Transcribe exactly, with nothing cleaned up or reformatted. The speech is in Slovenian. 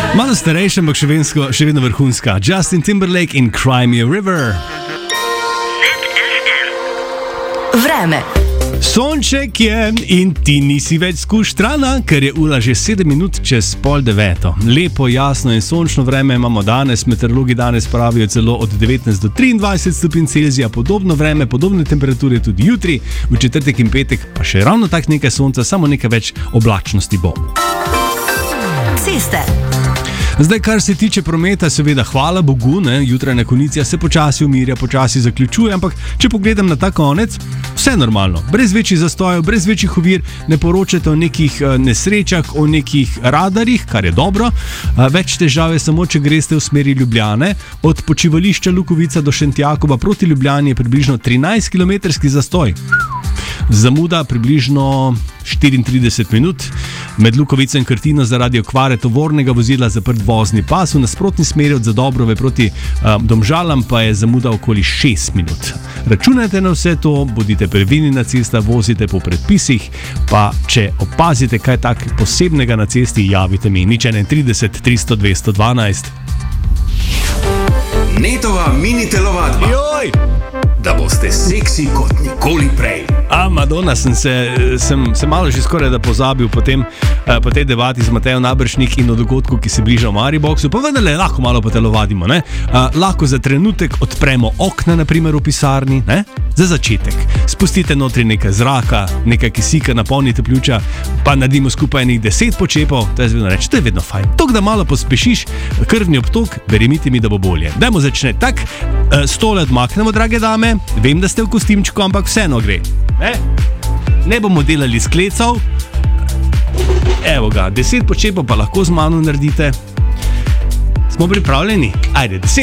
Malo starejša, ampak še, vensko, še vedno vrhunska. Justin Timberlake in Cry Me a River. Vreme. Sonček je in ti nisi več skuštrana, ker je ura že sedem minut čez pol deveto. Lepo, jasno in sončno vreme imamo danes. Meteorologi danes pravijo celo od devetnajst do triindvajset stopinj Celzija. Podobno vreme, podobne temperature tudi jutri, v četrtek in petek pa še ravno tak nekaj sonca, samo nekaj več oblačnosti bo. Ceste. Zdaj, kar se tiče prometa, seveda hvala Bogu, ne, jutranja konicija se počasi umirja, počasi zaključuje, ampak če pogledam na ta konec, vse normalno, brez večjih zastojev, brez večjih ovir, ne poročate o nekih nesrečah, o nekih radarjih, kar je dobro. Več težav je samo, če greste v smeri Ljubljane. Od počivališča Lukovica do Šentjakova proti Ljubljani je približno trinajst kilometrski zastoj. Zamuda približno štiriintrideset minut. Med Lukovico in Krtino zaradi okvare tovornega vozila zaprt vozni pas, v nasprotni smeri od Zadobrovej proti um, Domžalam pa je zamuda okoli šest minut. Računajte na vse to, bodite previdni na cestah, vozite po predpisih, pa če opazite kaj tak posebnega na cesti, javite mi. Nič enaintrideset tristo dvesto dvanajst. Netova mini telovadba. Joj! Da boste seksi kot nikoli prej. A, Madonna, sem se sem, sem malo že skoraj da pozabil po, tem, po tej debati z Matejo Naberšnik in o dogodku, ki se bliža v Mariboxu, pa vendarle lahko malo potelovadimo, ne? A, lahko za trenutek odpremo okna, naprimer v pisarni, ne? Za začetek. Spustite notri nekaj zraka, nekaj kisika, napolnite pljuča, pa naredimo skupaj enih deset počepov, to je vedno reči, to je vedno fajn. Tok, da malo pospešiš krvni obtok, verjemite mi, da bo bolje. Dajmo začne tak, stole odmaknemo, drage dame, vem, da ste v kostimčku, ampak vseeno gre. Ne? Ne bomo delali sklecov. Evo ga, deset počepov pa lahko z mano naredite. Smo pripravljeni? Ajde, deset.